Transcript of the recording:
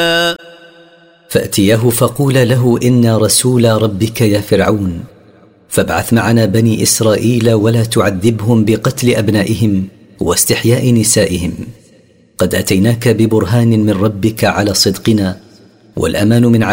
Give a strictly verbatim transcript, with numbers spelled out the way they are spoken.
فأتياه فقولا له إنا رسول ربك يا فرعون فابعث معنا بني إسرائيل ولا تعذبهم بقتل أبنائهم واستحياء نسائهم قد أتيناك ببرهان من ربك على صدقنا والأمان من